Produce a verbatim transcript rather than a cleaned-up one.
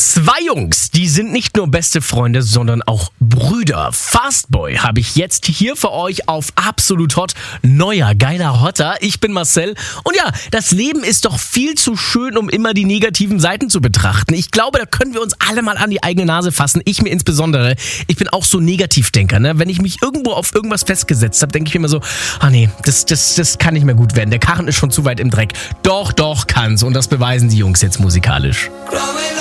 Zwei Jungs, die sind nicht nur beste Freunde, sondern auch Brüder. Fastboy habe ich jetzt hier für euch auf Absolut Hot. Neuer, geiler Hotter. Ich bin Marcel. Und ja, das Leben ist doch viel zu schön, um immer die negativen Seiten zu betrachten. Ich glaube, da können wir uns alle mal an die eigene Nase fassen. Ich mir insbesondere. Ich bin auch so Negativdenker. Ne? Wenn ich mich irgendwo auf irgendwas festgesetzt habe, denke ich mir immer so, ah nee, das, das, das kann nicht mehr gut werden. Der Karren ist schon zu weit im Dreck. Doch, doch, kann's. Und das beweisen die Jungs jetzt musikalisch. Growing